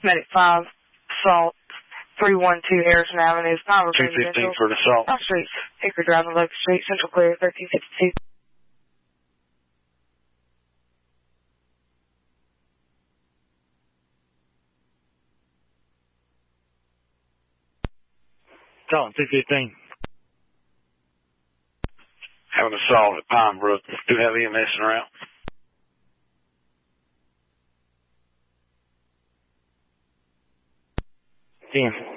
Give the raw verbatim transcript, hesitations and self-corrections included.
Medic five, assault, three one two Harrison Avenue, five two fifteen for the assault. Off Street, Hickory Drive and Locust Street, Central Clear, thirteen fifty-two. Calling two fifteen. Have an assault at Pine Brook. Do have E M S en route. ten.